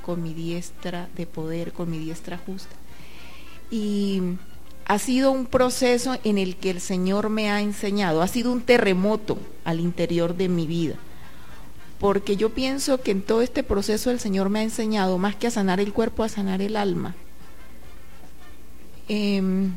con mi diestra de poder, con mi diestra justa. Y ha sido un proceso en el que el Señor me ha enseñado, ha sido un terremoto al interior de mi vida, porque yo pienso que en todo este proceso el Señor me ha enseñado, más que a sanar el cuerpo, a sanar el alma. El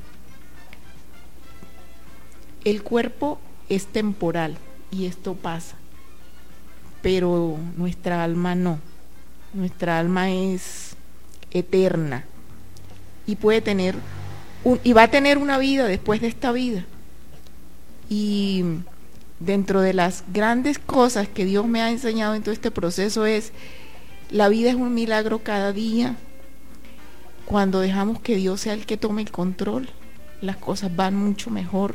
cuerpo es temporal y esto pasa, pero nuestra alma no. Nuestra alma es eterna y puede tener y va a tener una vida después de esta vida. Y dentro de las grandes cosas que Dios me ha enseñado en todo este proceso es: la vida es un milagro cada día. Cuando dejamos que Dios sea el que tome el control, las cosas van mucho mejor.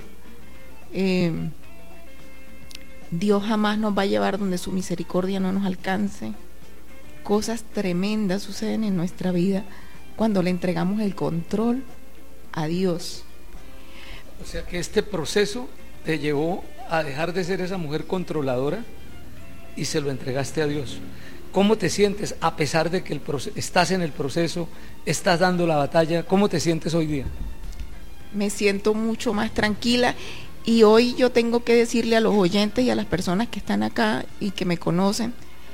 Dios jamás nos va a llevar donde su misericordia no nos alcance. Cosas tremendas suceden en nuestra vida cuando le entregamos el control a Dios. O sea que este proceso te llevó a dejar de ser esa mujer controladora y se lo entregaste a Dios. ¿Cómo te sientes a pesar de que estás en el proceso, estás dando la batalla? ¿Cómo te sientes hoy día? Me siento mucho más tranquila, y hoy yo tengo que decirle a los oyentes y a las personas que están acá y que me conocen,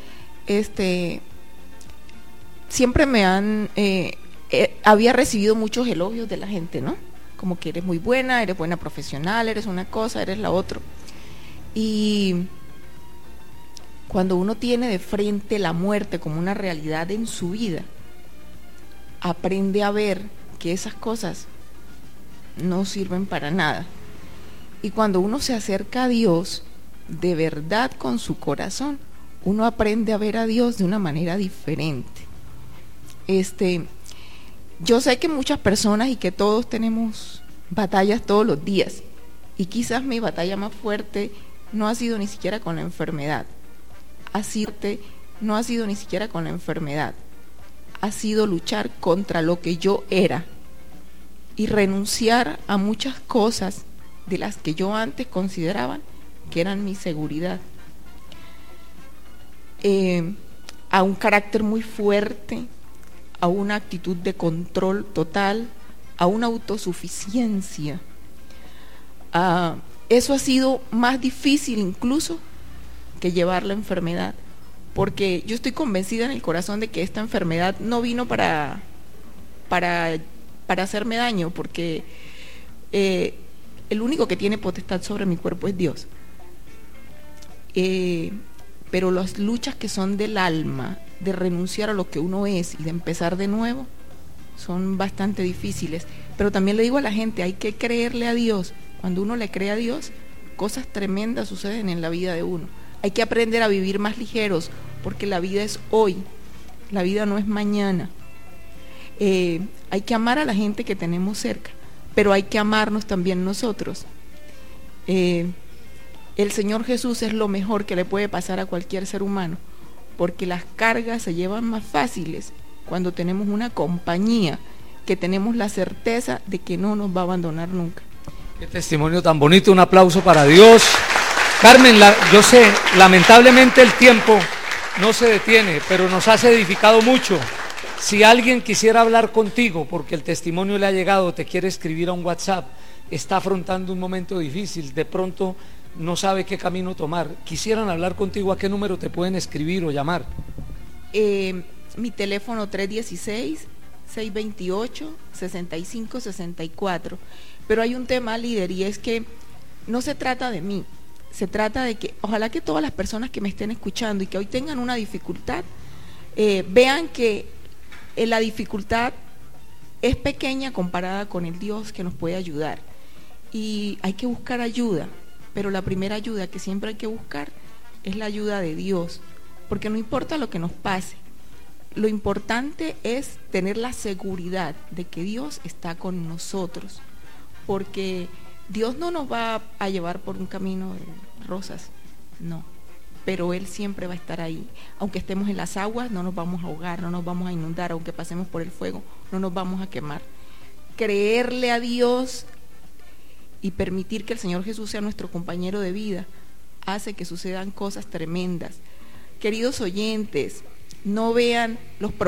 siempre me han había recibido muchos elogios de la gente, ¿no? Como que eres muy buena, eres buena profesional, eres una cosa, eres la otra. Y cuando uno tiene de frente la muerte como una realidad en su vida, aprende a ver que esas cosas no sirven para nada. Y cuando uno se acerca a Dios de verdad con su corazón, uno aprende a ver a Dios de una manera diferente. Yo sé que muchas personas y que todos tenemos batallas todos los días, y quizás mi batalla más fuerte no ha sido ni siquiera con la enfermedad. No ha sido ni siquiera con la enfermedad. Ha sido luchar contra lo que yo era y renunciar a muchas cosas de las que yo antes consideraba que eran mi seguridad. A un carácter muy fuerte, a una actitud de control total, a una autosuficiencia. Eso ha sido más difícil incluso que llevar la enfermedad, porque yo estoy convencida en el corazón de que esta enfermedad no vino para hacerme daño, porque el único que tiene potestad sobre mi cuerpo es Dios. Pero las luchas que son del alma, de renunciar a lo que uno es y de empezar de nuevo, son bastante difíciles. Pero también le digo a la gente, hay que creerle a Dios. Cuando uno le cree a Dios, cosas tremendas suceden en la vida de uno. Hay que aprender a vivir más ligeros, porque la vida es hoy, la vida no es mañana. Hay que amar a la gente que tenemos cerca, pero hay que amarnos también nosotros. El Señor Jesús es lo mejor que le puede pasar a cualquier ser humano, porque las cargas se llevan más fáciles cuando tenemos una compañía que tenemos la certeza de que no nos va a abandonar nunca. Qué testimonio tan bonito, un aplauso para Dios. Carmen, yo sé, lamentablemente el tiempo no se detiene, pero nos has edificado mucho. Si alguien quisiera hablar contigo porque el testimonio le ha llegado, te quiere escribir a un WhatsApp, está afrontando un momento difícil, de pronto no sabe qué camino tomar, quisieran hablar contigo, ¿a qué número te pueden escribir o llamar? Mi teléfono 316-628-6564. Pero hay un tema, líder, y es que no se trata de mí, se trata de que ojalá que todas las personas que me estén escuchando y que hoy tengan una dificultad, vean que la dificultad es pequeña comparada con el Dios que nos puede ayudar. Y hay que buscar ayuda, pero la primera ayuda que siempre hay que buscar es la ayuda de Dios, porque no importa lo que nos pase, lo importante es tener la seguridad de que Dios está con nosotros, porque Dios no nos va a llevar por un camino de rosas, no, pero Él siempre va a estar ahí. Aunque estemos en las aguas, no nos vamos a ahogar, no nos vamos a inundar. Aunque pasemos por el fuego, no nos vamos a quemar. Creerle a Dios y permitir que el Señor Jesús sea nuestro compañero de vida hace que sucedan cosas tremendas. Queridos oyentes, no vean los problemas